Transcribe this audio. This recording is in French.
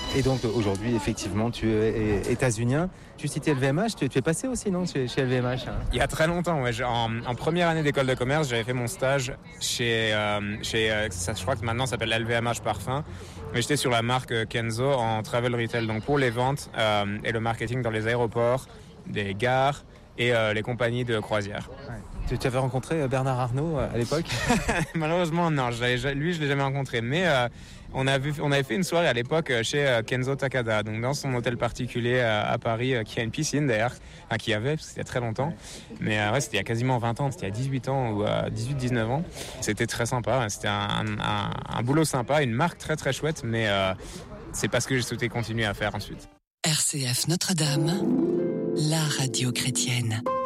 Et donc aujourd'hui, effectivement, tu es états-unien. Tu citais LVMH, tu es passé aussi, non, chez LVMH hein. Il y a très longtemps, ouais. En première année d'école de commerce, j'avais fait mon stage chez ça, je crois que maintenant ça s'appelle LVMH Parfum. Mais j'étais sur la marque Kenzo en travel retail, donc pour les ventes et le marketing dans les aéroports, des gares et les compagnies de croisière. Ouais. Tu avais rencontré Bernard Arnault à l'époque? Malheureusement, non. Lui, je l'ai jamais rencontré. Mais on avait fait une soirée à l'époque chez Kenzo Takada, donc dans son hôtel particulier à Paris, qui a une piscine d'ailleurs, qui avait, parce que c'était il y a très longtemps. Mais ouais, c'était il y a quasiment 20 ans, c'était il y a 18 ans ou 18-19 ans. C'était très sympa. C'était un boulot sympa, une marque très très chouette, mais c'est pas ce que j'ai souhaité continuer à faire ensuite. RCF Notre-Dame, la radio chrétienne.